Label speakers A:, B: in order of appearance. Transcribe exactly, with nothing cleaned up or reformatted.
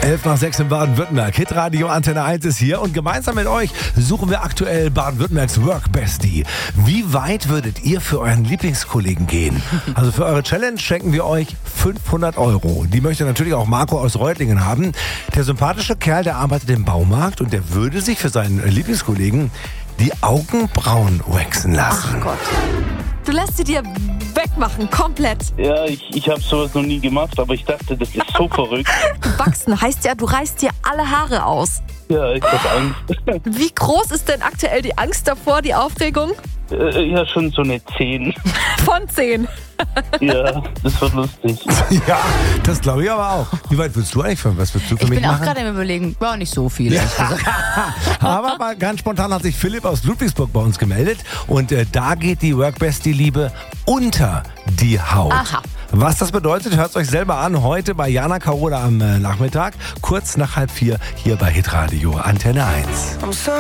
A: elf nach sechs in Baden-Württemberg. Hitradio Antenne eins ist hier und gemeinsam mit euch suchen wir aktuell Baden-Württembergs Work Bestie. Wie weit würdet ihr für euren Lieblingskollegen gehen? Also für eure Challenge schenken wir euch fünfhundert Euro. Die möchte natürlich auch Marco aus Reutlingen haben. Der sympathische Kerl, der arbeitet im Baumarkt und der würde sich für seinen Lieblingskollegen die Augenbrauen waxen lassen.
B: Ach Gott. Du lässt sie dir wegmachen, komplett.
C: Ja, ich, ich habe sowas noch nie gemacht, aber ich dachte, das ist so verrückt.
B: Wachsen heißt ja, du reißt dir alle Haare aus.
C: Ja, ich hab Angst.
B: Wie groß ist denn aktuell die Angst davor, die Aufregung?
C: Äh, ja, schon so eine zehn.
B: Von zehn.
C: Ja, das wird lustig.
A: Ja, das glaube ich aber auch. Wie weit willst du eigentlich für, was willst du für
D: Ich
A: mich
D: bin auch
A: machen?
D: gerade im Überlegen, war nicht so viel, ehrlich gesagt.
A: Aber mal ganz spontan hat sich Philipp aus Ludwigsburg bei uns gemeldet und äh, da geht die Work Bestie Liebe unter die Haut.
D: Aha.
A: Was das bedeutet, hört es euch selber an, heute bei Jana Karola am äh, Nachmittag, kurz nach halb vier, hier bei Hitradio Antenne eins.